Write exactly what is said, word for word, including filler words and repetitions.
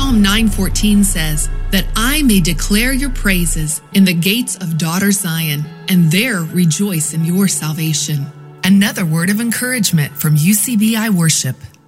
Psalm nine fourteen says that I may declare your praises in the gates of daughter Zion, and there rejoice in your salvation. Another word of encouragement from U C B I Worship.